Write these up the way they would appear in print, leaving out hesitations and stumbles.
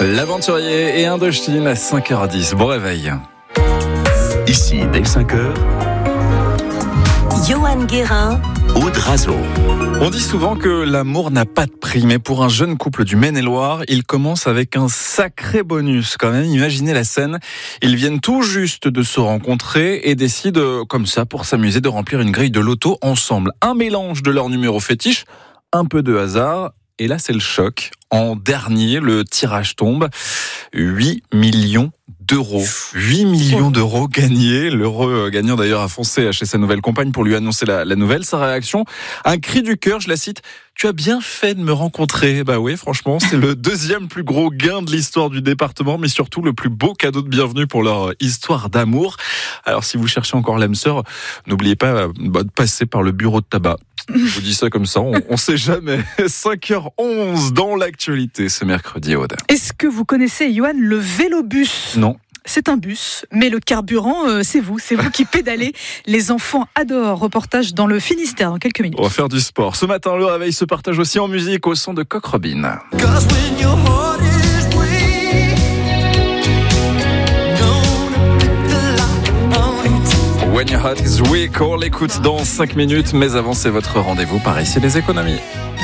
L'aventurier et Indochine à 5h10. Bon réveil. Ici, dès 5h, Johan Guérin, Aude Razo. On dit souvent que l'amour n'a pas de prix, mais pour un jeune couple du Maine-et-Loire, il commence avec un sacré bonus quand même. Imaginez la scène. Ils viennent tout juste de se rencontrer et décident, comme ça, pour s'amuser, de remplir une grille de loto ensemble. Un mélange de leurs numéros fétiches, un peu de hasard. Et là, c'est le choc. En dernier, le tirage tombe. 8 millions d'euros. 8 millions d'euros gagnés. L'heureux gagnant d'ailleurs a foncé chez sa nouvelle compagne pour lui annoncer la nouvelle. Sa réaction, un cri du cœur, je la cite. « Tu as bien fait de me rencontrer ». Bah oui, franchement, c'est le deuxième plus gros gain de l'histoire du département, mais surtout le plus beau cadeau de bienvenue pour leur histoire d'amour. Alors si vous cherchez encore l'âme sœur, n'oubliez pas de passer par le bureau de tabac. Je vous dis ça comme ça, on sait jamais. 5h11 dans l'actualité ce mercredi, Aude. Est-ce que vous connaissez, Johan, le vélobus ? Non. C'est un bus, mais le carburant, c'est vous qui pédalez. Les enfants adorent. Reportage dans le Finistère dans quelques minutes. On va faire du sport. Ce matin, le réveil se partage aussi en musique au son de Coq Robin. When your heart is weak, on l'écoute dans 5 minutes, mais avant c'est votre rendez-vous par ici les économies.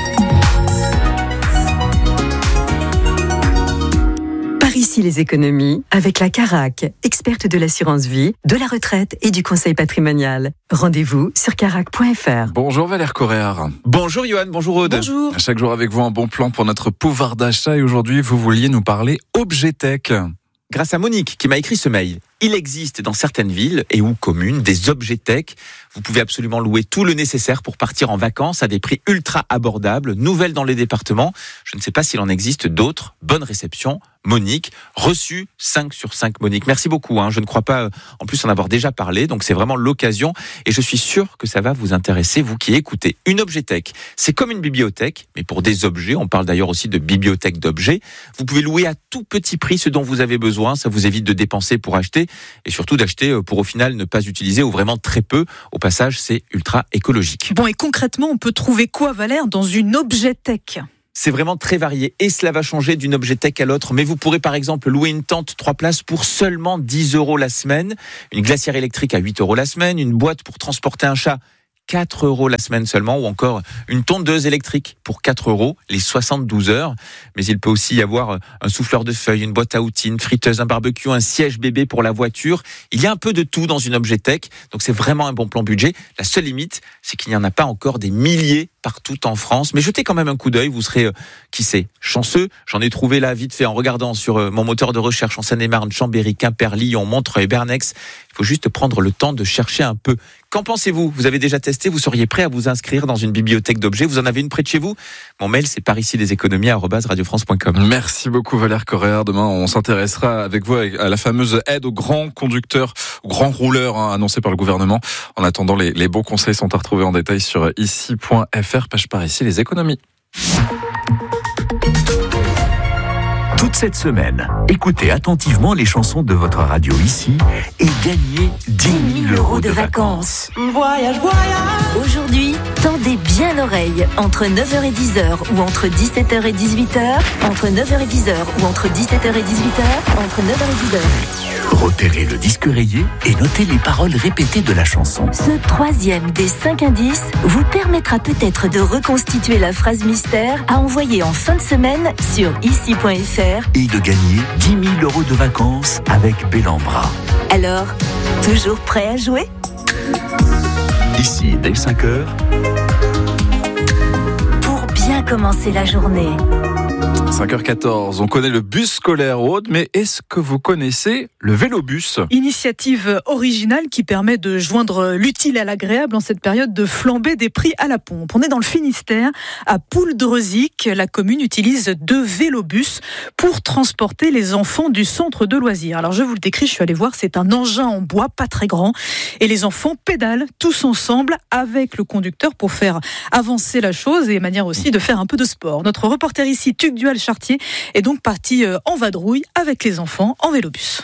par ici les économies, avec la Carac, experte de l'assurance vie, de la retraite et du conseil patrimonial. Rendez-vous sur carac.fr. Bonjour Valère Corréard. Bonjour Johan, bonjour Aude. Bonjour. Chaque jour avec vous un bon plan pour notre pouvoir d'achat et aujourd'hui vous vouliez nous parler Objetech. Grâce à Monique qui m'a écrit ce mail. Il existe dans certaines villes et ou communes des Objetech. Vous pouvez absolument louer tout le nécessaire pour partir en vacances à des prix ultra abordables, nouvelles dans les départements. Je ne sais pas s'il en existe d'autres. Bonne réception, Monique. Reçu 5 sur 5 Monique. Merci beaucoup. Je ne crois pas en plus en avoir déjà parlé, donc c'est vraiment l'occasion et je suis sûr que ça va vous intéresser, vous qui écoutez. Une Objetech, c'est comme une bibliothèque, mais pour des objets. On parle d'ailleurs aussi de bibliothèque d'objets. Vous pouvez louer à tout petit prix ce dont vous avez besoin. Ça vous évite de dépenser pour acheter et surtout d'acheter pour au final ne pas utiliser ou vraiment très peu. Au passage, c'est ultra écologique. Bon, et concrètement, on peut trouver quoi, Valère, dans une Objetech ? C'est vraiment très varié et cela va changer d'une Objetech à l'autre. Mais vous pourrez par exemple louer une tente 3 places pour seulement 10 € la semaine, une glacière électrique à 8 € la semaine, une boîte pour transporter un chat 4 € la semaine seulement, ou encore une tondeuse électrique pour 4 € les 72 heures. Mais il peut aussi y avoir un souffleur de feuilles, une boîte à outils, une friteuse, un barbecue, un siège bébé pour la voiture. Il y a un peu de tout dans une Objetech, donc c'est vraiment un bon plan budget. La seule limite, c'est qu'il n'y en a pas encore des milliers partout en France. Mais jetez quand même un coup d'œil, vous serez, qui sait, chanceux. J'en ai trouvé là vite fait en regardant sur mon moteur de recherche en Seine-et-Marne, Chambéry, Quimper, Lyon, Montreuil, Bernex. Il faut juste prendre le temps de chercher un peu. Qu'en pensez-vous ? Vous avez déjà testé ? Vous seriez prêt à vous inscrire dans une bibliothèque d'objets ? Vous en avez une près de chez vous ? Mon mail, c'est paricileséconomies@radiofrance.com. Merci beaucoup Valère Corréard. Demain, on s'intéressera avec vous à la fameuse aide aux grands conducteurs, aux grands rouleurs annoncée par le gouvernement. En attendant, les bons conseils sont à retrouver en détail sur ici.fr, page par ici les économies. Toute cette semaine, écoutez attentivement les chansons de votre radio ici et gagnez 10 000 € de vacances. Voyage, voyage. Aujourd'hui, tendez bien l'oreille. Entre 9h et 10h ou entre 17h et 18h. Entre 9h et 10h ou entre 17h et 18h. Entre 9h et 10h. Repérez le disque rayé et notez les paroles répétées de la chanson. Ce troisième des 5 indices vous permettra peut-être de reconstituer la phrase mystère à envoyer en fin de semaine sur ici.fr et de gagner 10 000 € de vacances avec Bellambra. Alors, toujours prêt à jouer ? Ici, dès 5h, pour bien commencer la journée. 5h14, on connaît le bus scolaire Aude, mais est-ce que vous connaissez le vélobus ? Initiative originale qui permet de joindre l'utile à l'agréable en cette période de flambée des prix à la pompe. On est dans le Finistère, à Pouldreuzic. La commune utilise 2 vélobus pour transporter les enfants du centre de loisirs. Alors je vous le décris, je suis allée voir, c'est un engin en bois pas très grand et les enfants pédalent tous ensemble avec le conducteur pour faire avancer la chose et manière aussi de faire un peu de sport. Notre reporter ici, Tugdual Chartier, est donc parti en vadrouille avec les enfants en vélobus.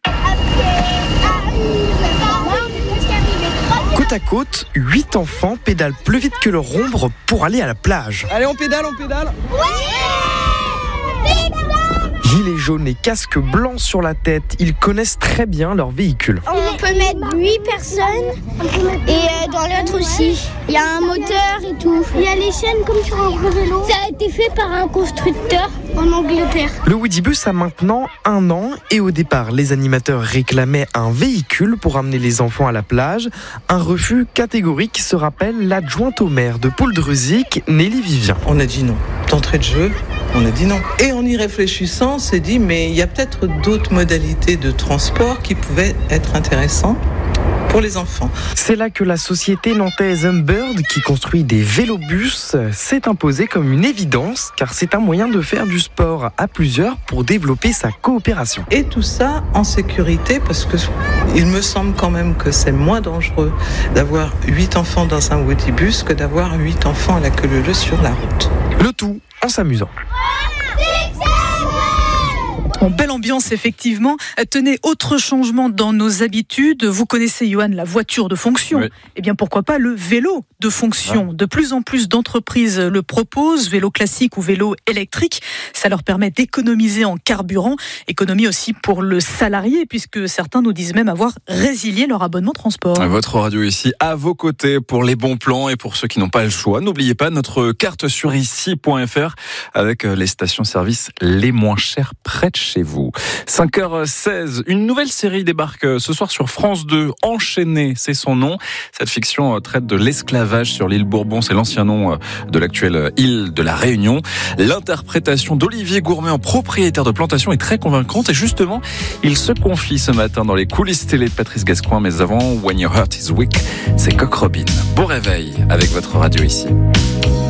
Côte à côte, 8 enfants pédalent plus vite que leur ombre pour aller à la plage. Allez, on pédale. Gilets jaunes et casques blancs sur la tête, ils connaissent très bien leur véhicule. On peut mettre 8 personnes et dans l'autre aussi. Il y a un moteur et tout. Il y a les chaînes comme sur un gros vélo. Ça a été fait par un constructeur en Angleterre. Le Woodibus a maintenant 1 an et au départ, les animateurs réclamaient un véhicule pour amener les enfants à la plage. Un refus catégorique, se rappelle l'adjointe au maire de Pouldreuzic, Nelly Vivien. On a dit non. D'entrée de jeu, on a dit non. Et en y réfléchissant, on s'est dit mais il y a peut-être d'autres modalités de transport qui pouvaient être intéressantes pour les enfants. C'est là que la société nantaise Humbird, qui construit des vélobus, s'est imposée comme une évidence, car c'est un moyen de faire du sport à plusieurs pour développer sa coopération. Et tout ça en sécurité, parce que il me semble quand même que c'est moins dangereux d'avoir 8 enfants dans un Woodibus que d'avoir 8 enfants à la queue leu-leu sur la route. Le tout en s'amusant. En belle ambiance, effectivement. Tenez, autre changement dans nos habitudes. Vous connaissez, Johan, la voiture de fonction. Oui. Eh bien, pourquoi pas le vélo de fonction. De plus en plus d'entreprises le proposent, vélo classique ou vélo électrique. Ça leur permet d'économiser en carburant. Économie aussi pour le salarié, puisque certains nous disent même avoir résilié leur abonnement transport. Votre radio ici, à vos côtés pour les bons plans et pour ceux qui n'ont pas le choix. N'oubliez pas notre carte sur ici.fr avec les stations-service les moins chères près de chez vous. 5h16, une nouvelle série débarque ce soir sur France 2. Enchaîné, c'est son nom. Cette fiction traite de l'esclavage sur l'île Bourbon. C'est l'ancien nom de l'actuelle île de la Réunion. L'interprétation d'Olivier Gourmet en propriétaire de plantation est très convaincante. Et justement, il se confie ce matin dans les coulisses télé de Patrice Gascoigne. Mais avant, When Your Heart Is Weak, c'est Coq Robin. Bon réveil avec votre radio ici.